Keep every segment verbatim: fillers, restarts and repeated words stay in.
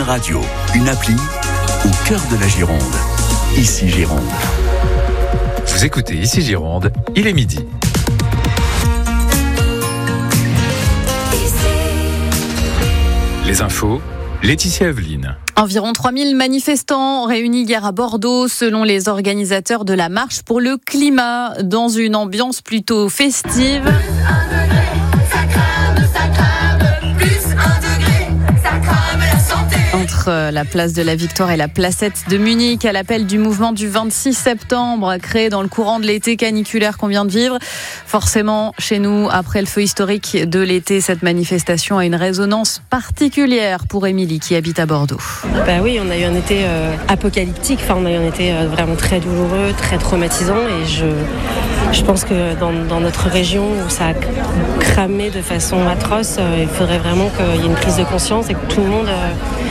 radio, une appli au cœur de la Gironde. Ici Gironde. Vous écoutez Ici Gironde, il est midi. Les infos, Laetitia Evelyne. Environ trois mille manifestants réunis hier à Bordeaux, selon les organisateurs de la marche pour le climat, dans une ambiance plutôt festive. Entre la place de la Victoire et la placette de Munich, à l'appel du mouvement du vingt-six septembre, créé dans le courant de l'été caniculaire qu'on vient de vivre. Forcément, chez nous, après le feu historique de l'été, cette manifestation a une résonance particulière pour Émilie, qui habite à Bordeaux. Bah oui, on a eu un été euh, apocalyptique, enfin, on a eu un été euh, vraiment très douloureux, très traumatisant, et je, je pense que dans, dans notre région où ça a cramé de façon atroce, euh, il faudrait vraiment qu'il y ait une prise de conscience et que tout le monde... Euh,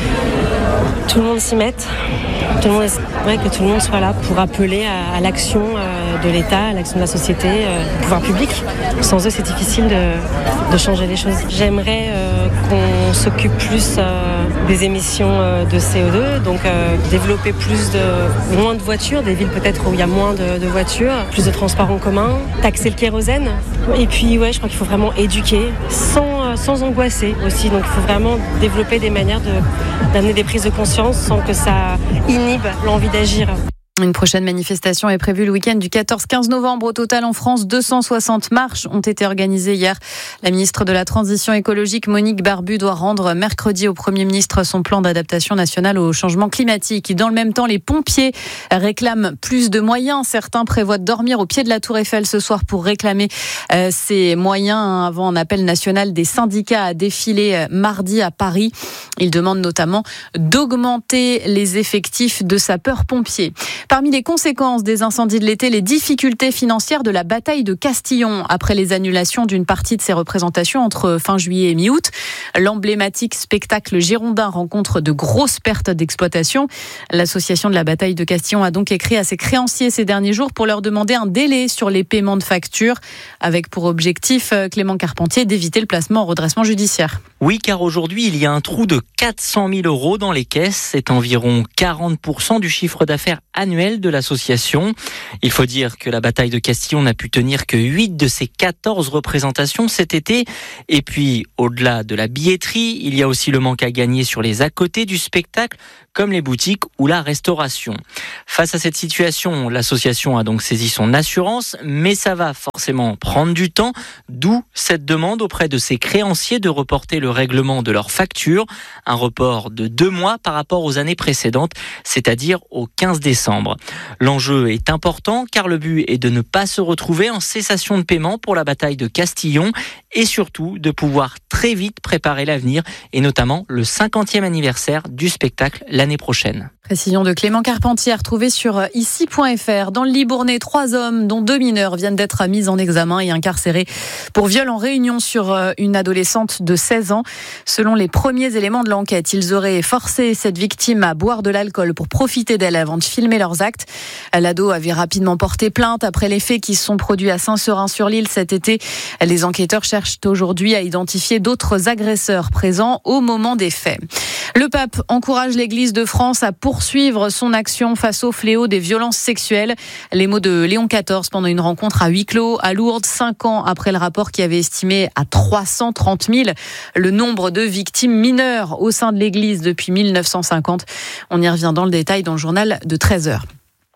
Tout le monde s'y mette, tout le monde, ouais, que tout le monde soit là pour appeler à, à l'action euh, de l'État, à l'action de la société, euh, du pouvoir public. Sans eux, c'est difficile de, de changer les choses. J'aimerais euh, qu'on s'occupe plus euh, des émissions euh, de C O deux, donc euh, développer plus de moins de voitures, des villes peut-être où il y a moins de, de voitures, plus de transports en commun, taxer le kérosène. Et puis, ouais, je crois qu'il faut vraiment éduquer sans, sans angoisser aussi. Donc, il faut vraiment développer des manières de, d'amener des prises de conscience sans que ça inhibe l'envie d'agir. Une prochaine manifestation est prévue le week-end du quatorze quinze novembre. Au total, en France, deux cent soixante marches ont été organisées hier. La ministre de la Transition écologique, Monique Barbu, doit rendre mercredi au Premier ministre son plan d'adaptation national au changement climatique. Dans le même temps, les pompiers réclament plus de moyens. Certains prévoient de dormir au pied de la Tour Eiffel ce soir pour réclamer euh, ces moyens avant un appel national des syndicats à défiler mardi à Paris. Ils demandent notamment d'augmenter les effectifs de sapeurs-pompiers. Parmi les conséquences des incendies de l'été, les difficultés financières de la bataille de Castillon après les annulations d'une partie de ses représentations entre fin juillet et mi-août. L'emblématique spectacle girondin rencontre de grosses pertes d'exploitation. L'association de la bataille de Castillon a donc écrit à ses créanciers ces derniers jours pour leur demander un délai sur les paiements de factures, avec pour objectif, Clément Carpentier, d'éviter le placement en redressement judiciaire. Oui, car aujourd'hui, il y a un trou de quatre cent mille euros dans les caisses. C'est environ quarante pour cent du chiffre d'affaires annuel de l'association. Il faut dire que la bataille de Castillon n'a pu tenir que huit de ses quatorze représentations cet été. Et puis, au-delà de la billetterie, il y a aussi le manque à gagner sur les à côté du spectacle, comme les boutiques ou la restauration. Face à cette situation, l'association a donc saisi son assurance, mais ça va forcément prendre du temps, d'où cette demande auprès de ses créanciers de reporter le règlement de leurs factures, un report de deux mois par rapport aux années précédentes, c'est-à-dire au quinze décembre. L'enjeu est important car le but est de ne pas se retrouver en cessation de paiement pour la bataille de Castillon et surtout de pouvoir très vite préparer l'avenir et notamment le cinquantième anniversaire du spectacle l'année prochaine. Précision de Clément Carpentier, retrouvée sur ici point f r. Dans le Libournais, trois hommes, dont deux mineurs, viennent d'être mis en examen et incarcérés pour viol en réunion sur une adolescente de seize ans. Selon les premiers éléments de l'enquête, ils auraient forcé cette victime à boire de l'alcool pour profiter d'elle avant de filmer leurs actes. L'ado avait rapidement porté plainte après les faits qui se sont produits à Saint-Seurin-sur-l'Île cet été. Les enquêteurs cherchent aujourd'hui à identifier d'autres agresseurs présents au moment des faits. Le pape encourage l'Église de France à poursuivre son action face au fléau des violences sexuelles. Les mots de Léon quatorze pendant une rencontre à huis clos à Lourdes, cinq ans après le rapport qui avait estimé à trois cent trente mille le nombre de victimes mineures au sein de l'Église depuis mille neuf cent cinquante. On y revient dans le détail dans le journal de treize heures.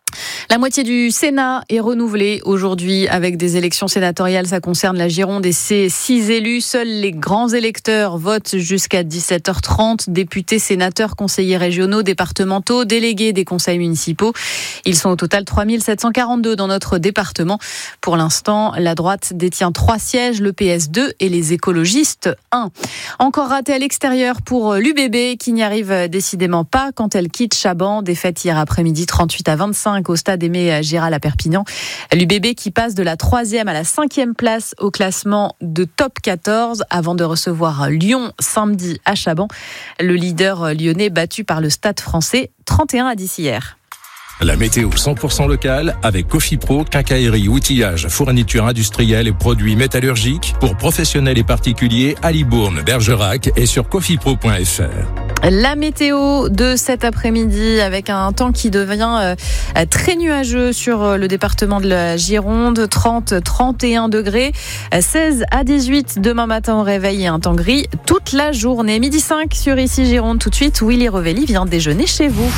La moitié du Sénat est renouvelée aujourd'hui avec des élections sénatoriales. Ça concerne la Gironde et ses six élus. Seuls les grands électeurs votent jusqu'à dix-sept heures trente. Députés, sénateurs, conseillers régionaux, départementaux, délégués des conseils municipaux. Ils sont au total trois mille sept cent quarante-deux dans notre département. Pour l'instant, la droite détient trois sièges, le P S deux et les écologistes un. Encore raté à l'extérieur pour l'U B B qui n'y arrive décidément pas quand elle quitte Chaban. Défaite hier après-midi trente-huit à vingt-cinq au stade Aimé Giral à Perpignan. L'U B B qui passe de la troisième à la cinquième place au classement de top quatorze avant de recevoir Lyon samedi à Chaban. Le leader lyonnais battu par le Stade français trente et un à dix hier. La météo cent pour cent locale avec Cofipro, quincaillerie, outillage, fourniture industrielle et produits métallurgiques pour professionnels et particuliers à Libourne, Bergerac et sur cofipro point f r. La météo de cet après-midi avec un temps qui devient euh, très nuageux sur euh, le département de la Gironde, trente à trente et un degrés, seize à dix-huit demain matin au réveil et un temps gris toute la journée. Midi cinq sur Ici Gironde, tout de suite, Willy Rovelli vient déjeuner chez vous.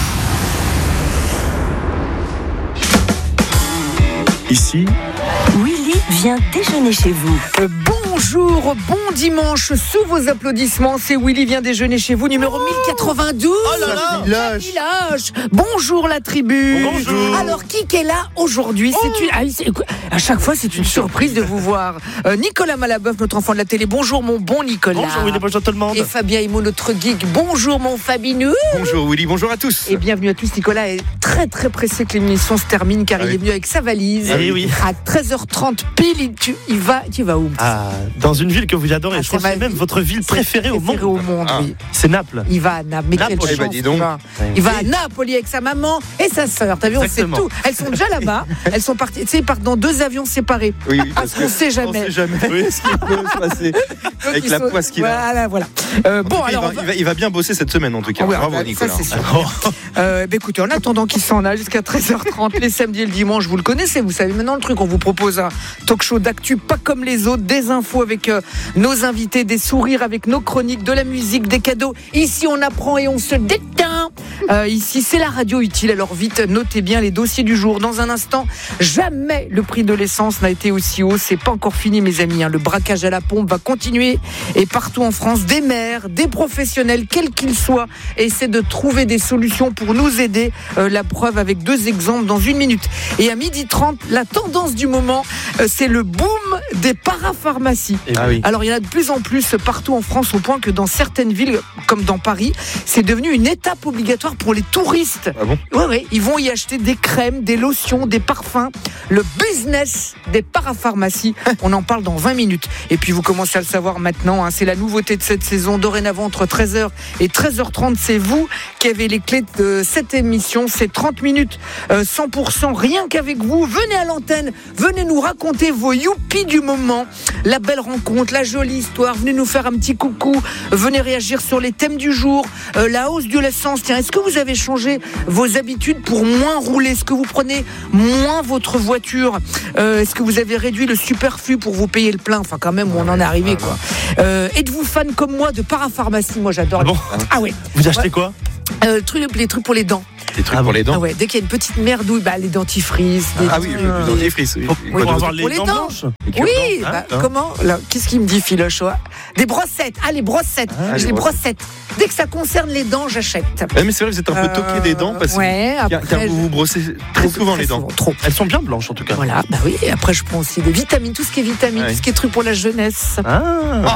Ici, Willy vient déjeuner chez vous. Euh, bonjour, bon dimanche, sous vos applaudissements, c'est Willy vient déjeuner chez vous, numéro mille quatre-vingt-douze. Oh là là, village. village. Bonjour la tribu. Bonjour. Alors, qui est là aujourd'hui? Oh. C'est une... ah, c'est... À chaque fois, c'est une surprise de vous voir. Euh, Nicolas Malabeuf, notre enfant de la télé. Bonjour mon bon Nicolas. Bonjour Willy, bonjour tout le monde. Et Fabien Himo, notre geek. Bonjour mon Fabineux. Bonjour Willy, bonjour à tous. Et bienvenue à tous. Nicolas est très très pressé que l'émission se termine car Ah il oui. est venu avec sa valise. Ah oui, oui. À treize heures trente pile, il, tu, il va, tu vas où? Ah, dans une ville que vous adorez, Ah, je crois que c'est c'est ma- même votre ville préférée au monde. Préféré au monde, Ah, oui. C'est Naples. Il va à Naples. Mais quelle Naples, chance, eh ben, dis donc. il va. Il va à Napoli avec sa maman et sa sœur. T'as vu, on sait Exactement. tout. Elles sont déjà là-bas. Elles sont parties. Tu sais, ils partent dans deux avions séparés. Oui, oui, Parce qu'on sait on jamais. sait jamais Oui. ce qui peut se passer Donc, avec ils la sont- poisse qu'il a. Voilà, voilà. Euh, bon, En tout cas, alors. il, on va, va- il va- il va bien bosser cette semaine en tout cas. Ah ouais, Bravo ça, Nicolas. c'est sûr. Euh, bah, écoutez, en attendant qu'il s'en aille jusqu'à treize heures trente, les samedis et le dimanche, vous le connaissez, vous savez maintenant le truc. On vous propose un talk show d'actu pas comme les autres, des infos avec euh, nos invités, des sourires avec nos chroniques, de la musique, des cadeaux. Ici, on apprend et on se détend. Euh, ici, c'est la radio utile. Alors vite, notez bien les dossiers du jour. Dans un instant, jamais le prix de l'essence n'a été aussi haut. C'est pas encore fini, mes amis. hein. Le braquage à la pompe va continuer. Et partout en France, des maires, des professionnels, quels qu'ils soient, essaient de trouver des solutions pour nous aider. Euh, la preuve avec deux exemples dans une minute. Et à midi trente, la tendance du moment, euh, c'est le boom des parapharmacies. Ah oui. Alors il y en a de plus en plus partout en France au point que dans certaines villes, comme dans Paris, c'est devenu une étape obligatoire pour les touristes. Ah bon? Ouais, ouais, ils vont y acheter des crèmes, des lotions, des parfums. Le business des parapharmacies, on en parle dans vingt minutes. Et puis vous commencez à le savoir maintenant, hein, c'est la nouveauté de cette saison. Dorénavant, entre treize heures et treize heures trente, c'est vous qui avez les clés de cette émission. C'est trente minutes, euh, cent pour cent rien qu'avec vous. Venez à l'antenne, venez nous raconter vos youpies du moment, la belle rencontre, la jolie histoire. Venez nous faire un petit coucou, venez réagir sur les thèmes du jour, euh, la hausse de l'essence. Tiens, est-ce que vous avez changé vos habitudes pour moins rouler? Est-ce que vous prenez moins votre voiture? euh, Est-ce que vous avez réduit le superflu pour vous payer le plein? Enfin, quand même, on en est arrivé, quoi. Euh, êtes-vous fan comme moi de parapharmacie? Moi, j'adore. Ah bon? Ah ouais. Vous achetez quoi? Euh, le truc- les trucs pour les dents. Des trucs Ah pour bon. les dents. Ah ouais, dès qu'il y a une petite merdouille, bah, les dentifrices. Des Ah oui, trucs, le euh, le dentifrice. Oui. Pour, Et pour quoi avoir d'autre? les Pour les dents dents. blanches. Les cure-dents. Oui, bah, Hein, comment là, qu'est-ce qu'il me dit, Philoche? Des brossettes. Ah, les brossettes. Ah, J'ai les les brossettes. Dès que ça concerne les dents, j'achète. Ah, mais c'est vrai, vous êtes un peu toqué des dents parce que ouais, car, après, car vous vous brossez très souvent les dents. Trop. Elles sont bien blanches en tout cas. Voilà, bah oui. Et après, je prends aussi des vitamines, tout ce qui est vitamines, Ouais. tout ce qui est truc pour la jeunesse. Ah.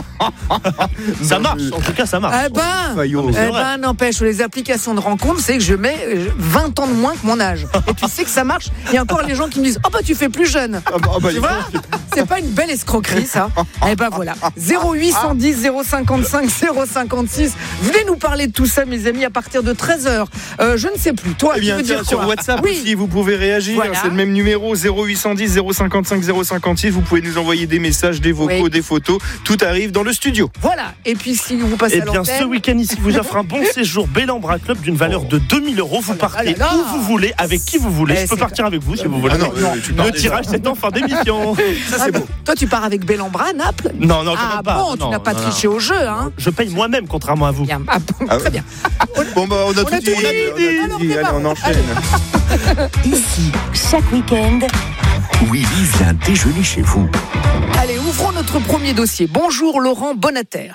Ça marche, en tout cas ça marche. Eh ben, Fayot. eh c'est vrai. ben, n'empêche, les applications de rencontre, c'est que je mets euh, vingt ans de moins que mon âge. Et tu sais que ça marche. Il y a encore les gens qui me disent, oh bah tu fais plus jeune. Ah bah, ah bah, Tu il vois, faut- c'est pas une belle escroquerie, ça. Eh ben voilà. zéro huit cent dix, zéro cinquante-cinq, zéro cinquante-six. Venez nous parler de tout ça, mes amis, à partir de treize heures. Euh, je ne sais plus. Toi, Eh tu bien, veux tiens, dire sur quoi? WhatsApp Oui. aussi, vous pouvez réagir. Voilà. C'est le même numéro, zéro huit cent dix, zéro cinquante-cinq, zéro cinquante-six. Vous pouvez nous envoyer des messages, des vocaux, Oui. des photos. Tout arrive dans le studio. Voilà. Et puis, si vous passez Eh à bien, l'antenne. ce week-end ici vous offre un bon séjour Bellambra Club d'une valeur de deux mille euros. Vous partez là là. où vous voulez, avec qui vous voulez. Eh, Je peux c'est- partir avec vous si vous voulez. Ah non, euh, tu pars Le déjà. tirage c'est en fin d'émission. Ça, Ah, c'est beau. toi, tu pars avec Bellambra à Naples? Non, non, quand Ah même pas. bon, tu Non, n'as pas non, triché au jeu, hein? Je paye moi-même, contrairement à vous. Bien. Ah bon, Ah très ouais. bien. Bon, bah, on a On tout a dit. tout dit. On a tout dit. Alors, Allez, démarre. on enchaîne. Ici, chaque week-end, Willy vient déjeuner chez vous. Allez, ouvrons notre premier dossier. Bonjour Laurent Bonater.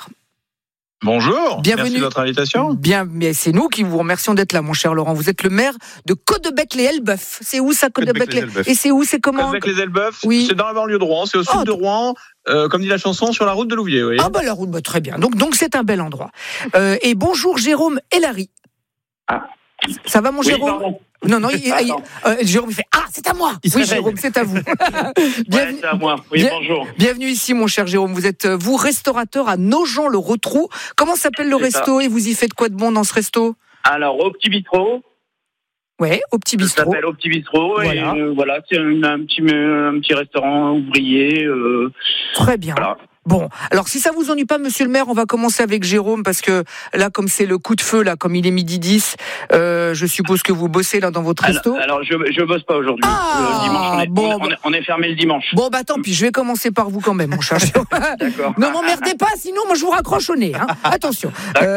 Bonjour, Bienvenue. merci de votre invitation. Bien, mais c'est nous qui vous remercions d'être là, mon cher Laurent. Vous êtes le maire de Caudebec-les-Elbeuf. C'est où ça, Caudebec-les Caudebec-les-Elbeuf. Et c'est où, c'est comment? Avec les Elbeuf, Oui. c'est dans la banlieue de Rouen, c'est au sud Oh, de Rouen, euh, comme dit la chanson, sur la route de Louviers. Oui. Ah bah la route, bah, très bien. Donc donc c'est un bel endroit. Euh, et bonjour Jérôme Hélary. Ah. Ça va mon Oui, Jérôme? pardon. Non, non, il, il- Attends. euh, Jérôme il fait ah c'est à moi. Il se Oui réveille. Jérôme, c'est à vous. Ouais, bienvenue, c'est à moi. Oui, Bien- bonjour. bienvenue ici mon cher Jérôme. Vous êtes euh, vous restaurateur à Nogent-le-Rotrou. Comment s'appelle le C'est ça. resto et vous y faites quoi de bon dans ce resto? Alors, au petit bistrot, Ouais, au petit ça bistrot. s'appelle au petit bistrot, Voilà. et euh, voilà, c'est un, un petit, un petit restaurant ouvrier. Euh, Très bien. voilà. Bon, alors si ça vous ennuie pas, monsieur le maire, on va commencer avec Jérôme, parce que là, comme c'est le coup de feu, là, comme il est midi dix, euh, je suppose que vous bossez là dans votre resto. Alors, alors je, je bosse pas aujourd'hui. Ah, le dimanche, on est, bon, on, est, on est fermé le dimanche. Bon, bah tant pis, je vais commencer par vous quand même, mon cher Jérôme. D'accord. Ne m'emmerdez pas, sinon moi je vous raccroche au nez. Hein. Attention. Euh,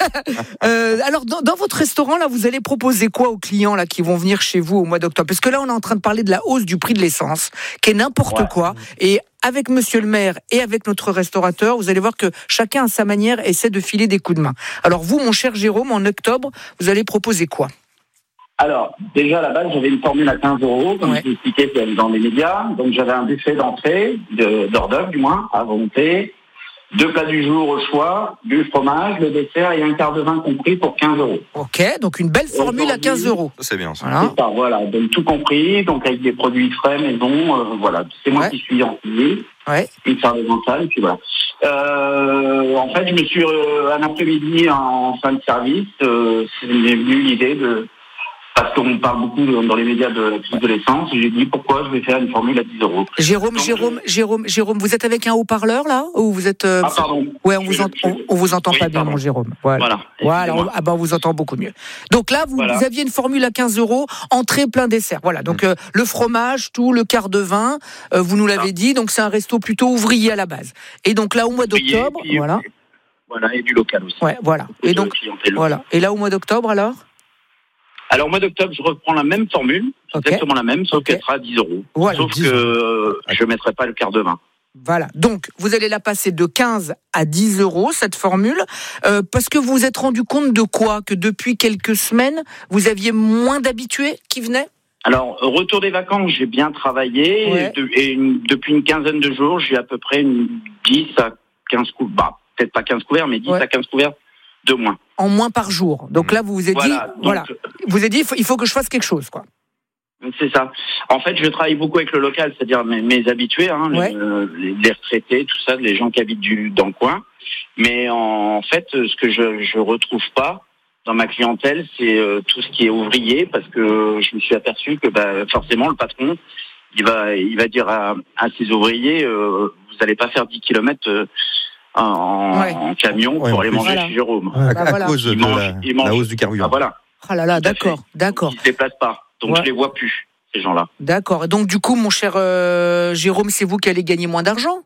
euh, alors, dans, dans votre restaurant, là, vous allez proposer quoi aux clients là qui vont venir chez vous au mois d'octobre? Parce que là, on est en train de parler de la hausse du prix de l'essence, qui est n'importe Ouais. quoi. Et avec monsieur le maire et avec notre restaurateur, vous allez voir que chacun à sa manière essaie de filer des coups de main. Alors vous, mon cher Jérôme, en octobre, vous allez proposer quoi? Alors, déjà à la base, j'avais une formule à quinze euros, comme Ouais. je l'expliquais dans les médias. Donc j'avais un buffet d'entrée, de, d'hors d'œuvre du moins, à volonté. Deux plats du jour au choix, du fromage, le dessert et un quart de vin compris pour quinze euros. Ok, donc une belle formule à quinze euros. Ça, c'est bien, ça. Voilà. C'est ça, voilà. Donc tout compris, donc avec des produits frais, maison, euh, voilà. C'est moi Ouais. qui suis en cuisine. Ouais. Une service mentale, et puis voilà. Euh, en fait, je me suis, euh, un après-midi en fin de service, euh, c'est venu l'idée de, parce qu'on parle beaucoup dans les médias de la crise de l'essence, j'ai dit pourquoi je vais faire une formule à dix euros. Jérôme, Donc, Jérôme, Jérôme, Jérôme, vous êtes avec un haut-parleur là, ou vous êtes euh, Ah, pardon. Ouais, on Je vous suis- ent- on, on vous entend Oui, pas bien, pardon. mon Jérôme. Voilà. Voilà. Voilà, on, Excusez-moi. ah ben on vous entend beaucoup mieux. Donc là, vous, Voilà. vous aviez une formule à quinze euros, entrée, plein dessert. Voilà, donc euh, le fromage, tout, le quart de vin, euh, vous nous l'avez dit, donc c'est un resto plutôt ouvrier à la base. Et donc là, au mois Ouvrier, d'octobre, puis- voilà. Voilà, et du local aussi. Ouais, voilà. Beaucoup Et de donc, clientèle. voilà. Et là, au mois d'octobre, alors Alors, au mois d'octobre, je reprends la même formule, Ok. exactement la même, sauf Ok. qu'elle sera à dix euros. Voilà, Sauf dix que euh, je ne mettrai pas le quart de vin. Voilà. Donc, vous allez la passer de quinze à dix euros, cette formule, euh, parce que vous vous êtes rendu compte de quoi? Que depuis quelques semaines, vous aviez moins d'habitués qui venaient? Alors, retour des vacances, j'ai bien travaillé. Ouais. Et, de- et une- depuis une quinzaine de jours, j'ai à peu près une dix à quinze couverts. Bah, peut-être pas quinze couverts, mais dix Ouais. à quinze couverts de moins. En moins par jour. Donc là, vous vous êtes Voilà. dit, donc, voilà, vous vous êtes dit, il faut, il faut que je fasse quelque chose, quoi. C'est ça. En fait, je travaille beaucoup avec le local, c'est-à-dire mes, mes habitués, hein, Ouais. le- les, les retraités, tout ça, les gens qui habitent du, dans le coin. Mais en fait, ce que je je retrouve pas dans ma clientèle, c'est euh, tout ce qui est ouvrier, parce que je me suis aperçu que bah, forcément le patron, il va il va dire à, à ses ouvriers, euh, vous allez pas faire dix kilomètres euh, en, Ouais. en camion Ouais, pour en aller plus. manger Voilà. chez Jérôme. À, Bah à voilà. cause de Ils mangent- la, ils mangent. la hausse du Ah, carburant. voilà. Ah là là, Tout à d'accord, fait. d'accord, Ils se déplacent pas, donc Ouais. je les vois plus ces gens-là. d'accord. Et donc, du coup, mon cher euh, Jérôme, c'est vous qui allez gagner moins d'argent?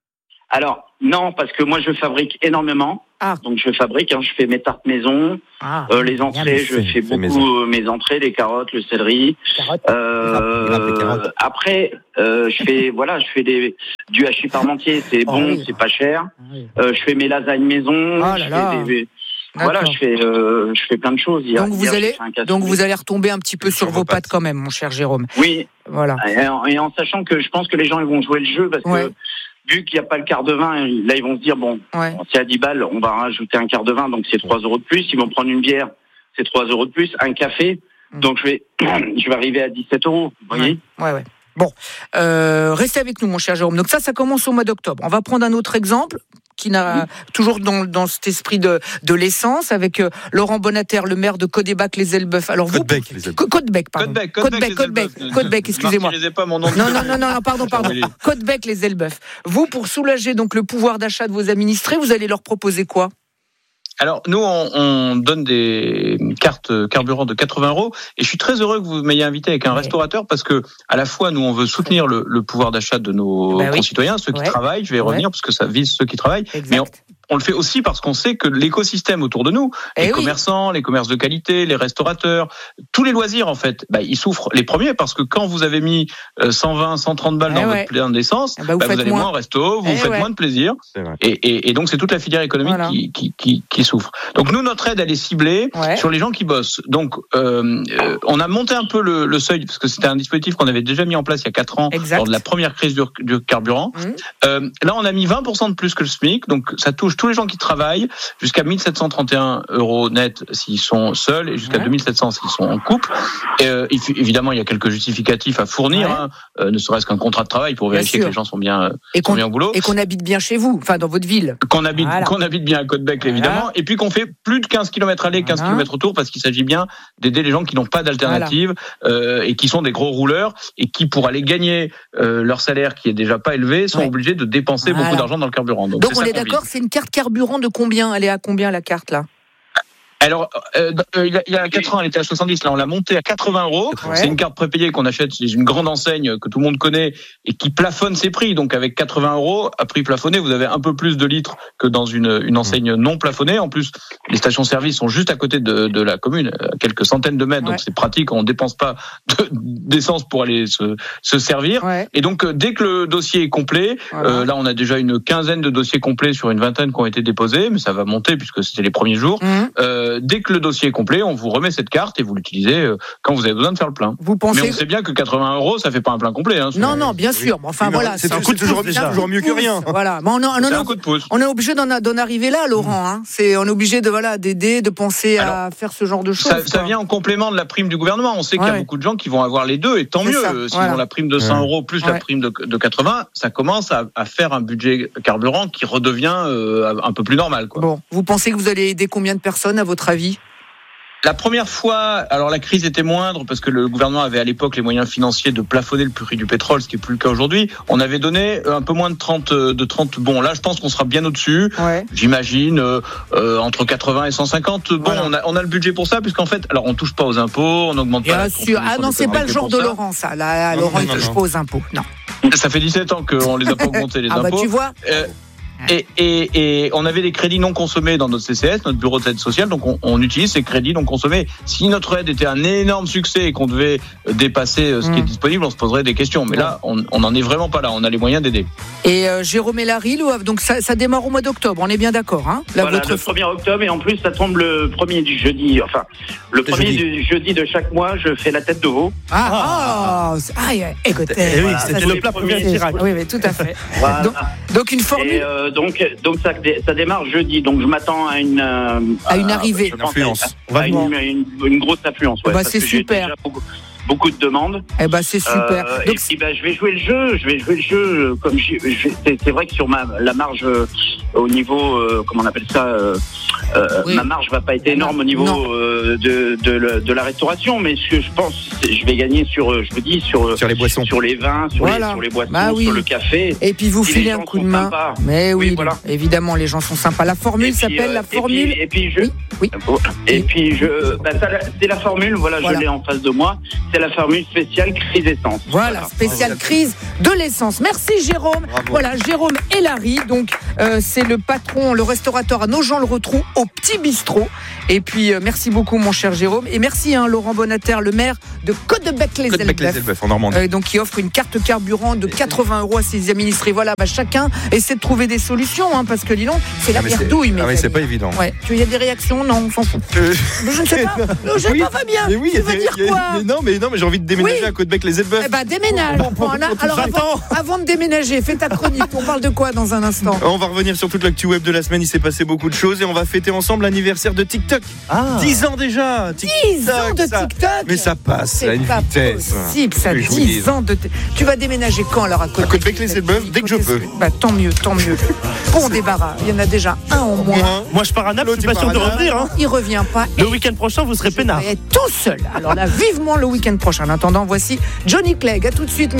Alors, non, parce que moi, je fabrique énormément. Ah. Donc, je fabrique, hein, je fais mes tartes maison, Ah, euh, les entrées, je c'est- fais c'est beaucoup maison. euh, mes entrées, les carottes, le céleri. carotte. Euh, Il râpe les carottes. après, euh, je fais, voilà, je fais des, du hachis parmentier, c'est Oh bon, oui. c'est pas cher. Ah oui. Euh, je fais mes lasagnes maison. Oh là je là. fais des- voilà, D'accord. je fais, euh, je fais plein de choses. Hier, Donc vous hier, j'ai allez, fait un cassoulet. donc vous allez retomber un petit peu sur, Sur vos vos pattes pattes. quand même, mon cher Jérôme. Oui, Voilà. et en, et en sachant que je pense que les gens ils vont jouer le jeu parce Ouais. que vu qu'il n'y a pas le quart de vin, là ils vont se dire bon, Ouais. c'est à dix balles, on va rajouter un quart de vin, donc c'est trois euros de plus. Ils vont prendre une bière, c'est trois euros de plus. Un café, Mm. donc je vais, je vais arriver à dix-sept euros. Vous voyez? Ouais, ouais. Bon, euh, restez avec nous, mon cher Jérôme. Donc ça, ça commence au mois d'octobre. On va prendre un autre exemple qui n'a toujours dans, dans cet esprit de, de l'essence avec euh, Laurent Bonater, le maire de Caudebec-les-Elbeuf. Alors vous, Côte-Bec, les Elbeuf. Co- Côte-Bec, pardon. Caudebec, Côte-Bec, Côte-Bec, Côte-Bec, excusez-moi. Ne pas mon nom. Non, non, non, non, non, pardon, pardon. Oui. Côte-Bec-les-Elbeuf. Vous, pour soulager donc le pouvoir d'achat de vos administrés, vous allez leur proposer quoi? Alors, nous, on, on donne des cartes carburant de quatre-vingts euros. Et je suis très heureux que vous m'ayez invité avec un Ouais. restaurateur parce que, à la fois, nous, on veut soutenir le, le pouvoir d'achat de nos Bah oui. concitoyens, ceux qui Ouais. travaillent. Je vais y Ouais. revenir parce que ça vise ceux qui travaillent. Exact. Mais on, on le fait aussi parce qu'on sait que l'écosystème autour de nous, Eh les oui. commerçants, les commerces de qualité, les restaurateurs, tous les loisirs, en fait, bah, ils souffrent les premiers parce que quand vous avez mis euh, cent vingt, cent trente balles Eh dans ouais. votre plein d'essence, Eh bah, vous bah, vous faites allez moins. moins au resto, vous Eh faites ouais. moins de plaisir. C'est vrai. Et, et, et donc, c'est toute la filière économique Voilà. qui, qui, qui, qui souffre. Donc, nous, notre aide, elle est ciblée Ouais. sur les gens qui bossent. Donc, euh, euh, on a monté un peu le, le seuil, parce que c'était un dispositif qu'on avait déjà mis en place il y a quatre ans, Exact. lors de la première crise du, du carburant. Mmh. Euh, là, on a mis vingt pour cent de plus que le SMIC, donc ça touche tous les gens qui travaillent jusqu'à mille sept cent trente et un euros net s'ils sont seuls et jusqu'à ouais. deux mille sept cents s'ils sont en couple. Et, euh, évidemment, il y a quelques justificatifs à fournir, ouais. hein, euh, ne serait-ce qu'un contrat de travail pour vérifier que les gens sont bien, euh, et sont bien au boulot. Et qu'on habite bien chez vous, enfin dans votre ville. Qu'on habite, voilà. qu'on habite bien à Côte-Bec, évidemment. Voilà. Et puis qu'on fait plus de quinze kilomètres aller, quinze voilà. kilomètres retour, parce qu'il s'agit bien d'aider les gens qui n'ont pas d'alternative voilà. euh, et qui sont des gros rouleurs et qui, pour aller gagner euh, leur salaire qui est déjà pas élevé, sont ouais. obligés de dépenser voilà. beaucoup d'argent dans le carburant. Donc, Donc on est d'accord, c'est une carte carburant de combien ? Elle est à combien la carte là ? Alors, euh, il y a quatre ans, elle était à soixante-dix. Là, on l'a montée à quatre-vingts euros. Ouais. C'est une carte prépayée qu'on achète chez une grande enseigne que tout le monde connaît et qui plafonne ses prix. Donc, avec quatre-vingts euros, à prix plafonné, vous avez un peu plus de litres que dans une, une enseigne non plafonnée. En plus, les stations-service sont juste à côté de, de la commune, à quelques centaines de mètres. Ouais. Donc, c'est pratique. On dépense pas de, d'essence pour aller se, se servir. Ouais. Et donc, dès que le dossier est complet, voilà. euh, là, on a déjà une quinzaine de dossiers complets sur une vingtaine qui ont été déposés, mais ça va monter puisque c'était les premiers jours. Mmh. Euh, Dès que le dossier est complet, on vous remet cette carte et vous l'utilisez quand vous avez besoin de faire le plein. Vous pensez... Mais on sait bien que quatre-vingts euros, ça fait pas un plein complet. Hein, non, non, bien sûr. Mais enfin, oui, voilà, c'est, c'est, c'est toujours, toujours mieux que rien. Voilà. Mais on, on, on, c'est un coup de pouce. On est obligé d'en, d'en arriver là, Laurent. Hein. C'est, on est obligé de voilà d'aider, de penser Alors, à faire ce genre de choses. Ça, ça vient en complément de la prime du gouvernement. On sait ouais. qu'il y a beaucoup de gens qui vont avoir les deux, et tant c'est mieux. Ça. S'ils voilà. ont la prime de cent ouais. euros plus ouais. la prime de, de quatre-vingts, ça commence à, à faire un budget carburant qui redevient euh, un peu plus normal. Quoi. Bon, vous pensez que vous allez aider combien de personnes à votre avis ? La première fois, alors la crise était moindre parce que le gouvernement avait à l'époque les moyens financiers de plafonner le prix du pétrole, ce qui est plus le cas aujourd'hui. On avait donné un peu moins de trente, de trente bons. Là, je pense qu'on sera bien au-dessus. Ouais. J'imagine euh, euh, entre quatre-vingts et cent cinquante. Bon, voilà. on a on a le budget pour ça puisqu'en fait, alors on touche pas aux impôts, on n'augmente bien pas. Bien sûr. Ah non, c'est pas le genre de Laurent ça. Là, non, Laurent, non, il touche pas aux impôts. Non. Ça fait dix-sept ans qu'on les a pas augmentés les ah impôts. Bah tu vois. Euh, Et, et, et on avait des crédits non consommés dans notre C C S, notre bureau d'aide sociale, donc on, on utilise ces crédits non consommés. Si notre aide était un énorme succès et qu'on devait dépasser ce qui mmh. est disponible, on se poserait des questions. Mais là, on n'en est vraiment pas là, on a les moyens d'aider. Et euh, Jérôme et Larry, donc ça, ça démarre au mois d'octobre, on est bien d'accord hein là, Voilà, votre... le premier octobre, et en plus ça tombe le premier du jeudi, enfin, le premier jeudi. du jeudi de chaque mois, je fais la tête de veau. Ah, ah, ah, ah écoutez, eh oui, voilà, c'était le plat premier Chirac. Oui, mais tout à fait. Voilà. donc, donc une formule... Et, euh, donc, donc ça Ça démarre jeudi, donc je m'attends à une euh, à une arrivée, une influence, à, à une, une, une grosse affluence. Ouais, bah, c'est super. Beaucoup, beaucoup de demandes. Eh ben c'est super. Euh, donc, et puis bah, je vais jouer le jeu, je vais jouer le jeu comme je, je, c'est, c'est vrai que sur ma la marge euh, au niveau euh, comment on appelle ça, euh, euh, oui. ma marge va pas être énorme au niveau euh, de, de de la restauration, mais ce que je pense, je vais gagner sur, je vous dis sur sur les boissons, sur les vins, sur voilà. les sur les boissons, bah, oui. sur le café. Et puis vous si filez un coup de main. Sympas. Mais oui, oui voilà. évidemment les gens sont sympas. La formule puis, s'appelle euh, la formule. Et puis, et puis je oui. oui. Et oui. puis je bah, ça, c'est la formule. Voilà, voilà, je l'ai en face de moi. C'est la formule spéciale crise essence. Voilà, voilà. spéciale crise de l'essence. Merci Jérôme. Bravo. Voilà, Jérôme et Larry. Donc euh, c'est le patron, le restaurateur à Nogent-le-Rotrou au Petit Bistrot. Et puis euh, merci beaucoup mon cher Jérôme et merci hein, Laurent Bonater, le maire de Côte-de-Bec-les-Elbeuf, en Normandie, euh, donc qui offre une carte carburant de quatre-vingts euros à ses administrés. Voilà, bah, chacun essaie de trouver des solutions hein, parce que dis donc, c'est la merdouille. Ah mais c'est pas évident. Ouais. Tu y a des réactions? Non, on s'en fout. Euh... Je ne sais pas. Je ne sais oui, pas Fabien. Mais oui, tu veux dire quoi? mais non, mais non, mais j'ai envie de déménager oui. à Côte-Bec-les-Elbeuf. Eh ben déménage. Bon, bon, bon, alors avant, avant de déménager, fais ta chronique. On parle de quoi dans un instant? On va revenir sur toute l'actu web de la semaine. Il s'est passé beaucoup de choses et on va fêter ensemble l'anniversaire de TikTok. Ah. dix ans déjà. TikTok, dix ans de ça... TikTok. Mais ça passe c'est à une pas vitesse. Possible, ça. dix ans de. T... Tu vas déménager quand alors à Côte-Bec? À Côte-Bec-les-Elbeuf dès que je peux. Bah tant mieux, tant mieux. Bon débarras. Il y en a déjà un en moins. Moi, Moi je pars à Naples. Je suis pas sûr de revenir. Hein. Il revient pas. Le week-end prochain, vous serez peinard. Tout seul. Alors là, vivement le week-end prochain. En attendant, voici Johnny Clegg. À tout de suite.